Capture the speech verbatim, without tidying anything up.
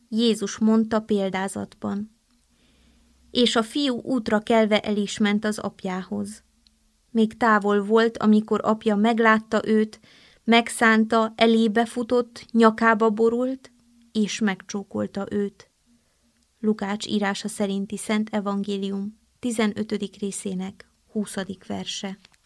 Jézus mondta példázatban. És a fiú útra kelve el is ment az apjához. Még távol volt, amikor apja meglátta őt, megszánta, elébe futott, nyakába borult, és megcsókolta őt. Lukács írása szerinti Szent Evangélium tizenötödik részének huszadik verse.